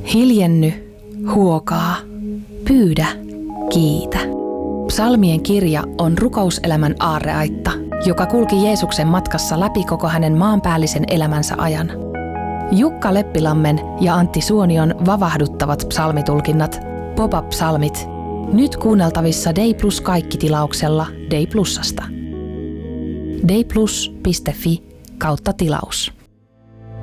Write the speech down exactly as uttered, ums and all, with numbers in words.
Hiljenny, huokaa, pyydä, kiitä. Psalmien kirja on rukouselämän aarreaitta, joka kulki Jeesuksen matkassa läpi koko hänen maanpäällisen elämänsä ajan. Jukka Leppilammen ja Antti Suonion vavahduttavat psalmitulkinnat, pop-up-psalmit, nyt kuunneltavissa Day Plus kaikki-tilauksella Day Plusasta. dayplus piste fi kautta tilaus.